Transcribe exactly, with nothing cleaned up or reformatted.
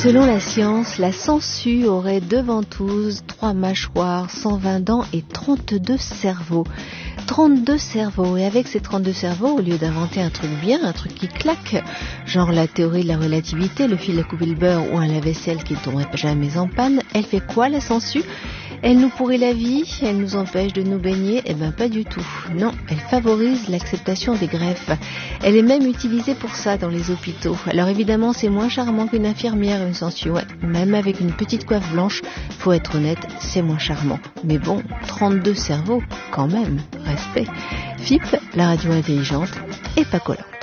Selon la science, la sangsue aurait deux ventouses, trois mâchoires, cent vingt dents et trente-deux cerveaux. trente-deux cerveaux. Et avec ces trente-deux cerveaux, au lieu d'inventer un truc bien, un truc qui claque, genre la théorie de la relativité, le fil à couper le beurre ou un lave-vaisselle qui ne tomberait jamais en panne, elle fait quoi la sangsue ? Elle nous pourrit la vie, elle nous empêche de nous baigner, eh ben pas du tout. Non, elle favorise l'acceptation des greffes. Elle est même utilisée pour ça dans les hôpitaux. Alors évidemment, c'est moins charmant qu'une infirmière, une sangsue. Ouais, même avec une petite coiffe blanche, faut être honnête, c'est moins charmant. Mais bon, trente-deux cerveaux, quand même, respect. F I P, la radio intelligente, et pas collant.